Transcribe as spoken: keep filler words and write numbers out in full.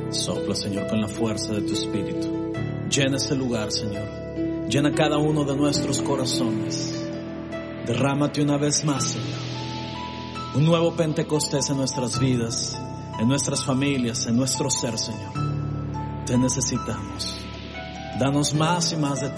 Sopla, Señor, con la fuerza de tu Espíritu. Llena ese lugar, Señor. Llena cada uno de nuestros corazones. Derrámate una vez más, Señor. Un nuevo Pentecostés en nuestras vidas, en nuestras familias, en nuestro ser, Señor. Te necesitamos. Danos más y más de ti.